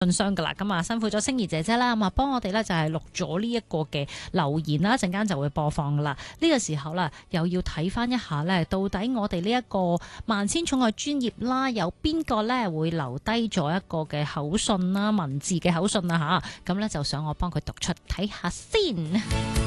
信箱噶啦，咁啊辛苦咗星兒姐姐啦，咁啊幫我哋咧就係錄咗呢一個嘅留言啦，一陣間就會播放噶啦。呢個時候啦，又要睇翻一下咧，到底我哋呢一個萬千寵愛專頁啦，有邊個咧會留低咗一個嘅口信啦，文字嘅口信啊吓，咁咧就想我幫佢讀出睇下先。